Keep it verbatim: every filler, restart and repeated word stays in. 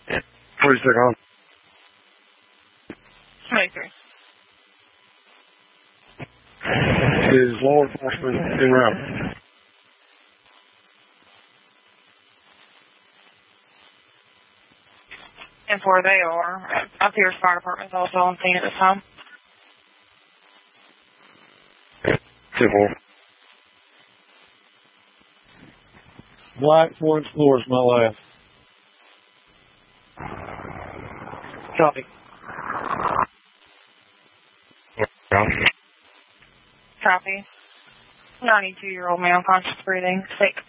forty-six on. twenty-three. Is law enforcement en route? And four, they are. Up here's fire department's also on scene at this time. ten four. Black, four Explorers, my last. Copy. Copy. ninety-two-year-old male, conscious breathing, sick.